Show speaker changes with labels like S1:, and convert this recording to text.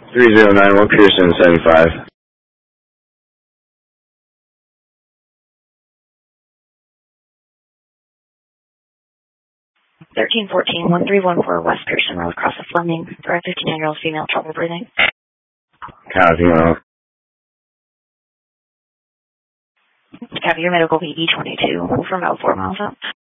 S1: 3091 Pearson 75.
S2: 1314-1314 West Pearson Road, across the Fleming, for a 59-year-old female, trouble breathing.
S1: Copy, well.
S2: Copy, your medical will be E22 from about 4 miles out.